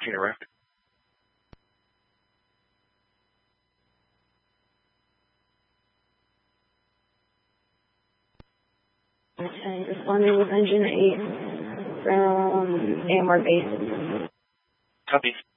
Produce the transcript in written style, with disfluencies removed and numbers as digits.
14 direct. Okay, responding with engine 8 from AMR base. Copy.